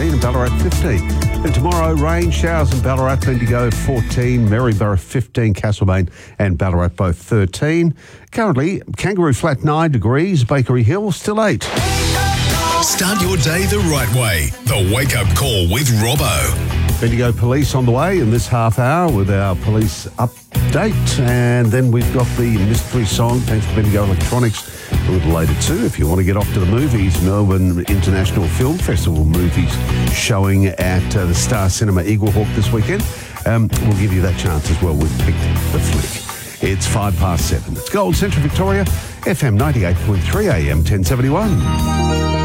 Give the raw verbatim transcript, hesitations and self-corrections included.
sixteen and Ballarat fifteen. And tomorrow, rain, showers in Ballarat, Bendigo fourteen, Maryborough fifteen, Castlemaine and Ballarat both thirteen. Currently, Kangaroo Flat nine degrees, Bakery Hill still eight. Start your day the right way. The Wake Up Call with Robbo. Bendigo Police on the way in this half hour with our police update. And then we've got the mystery song, thanks to Bendigo Electronics, a little later too. If you want to get off to the movies, Melbourne International Film Festival movies showing at uh, the Star Cinema Eaglehawk this weekend. Um, we'll give you that chance as well. We've picked the flick. It's five past seven. It's Gold Central Victoria, F M ninety-eight point three A M ten seventy-one.